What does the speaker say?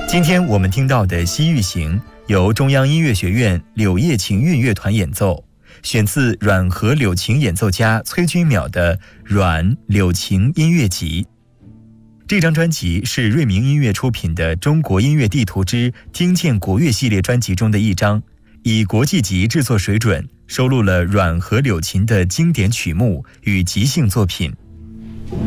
今天我们听到的《西域行》由中央音乐学院柳叶琴韵乐团演奏，选自阮和柳琴演奏家崔君淼的《阮柳琴音乐集》。这张专辑是瑞明音乐出品的《中国音乐地图之听见国乐》系列专辑中的一张，以国际级制作水准收录了阮和柳琴的经典曲目与即兴作品。